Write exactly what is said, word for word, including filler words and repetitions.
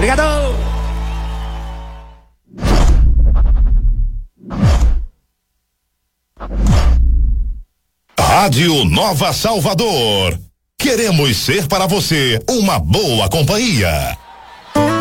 Obrigado! Rádio Nova Salvador. Queremos ser para você uma boa companhia.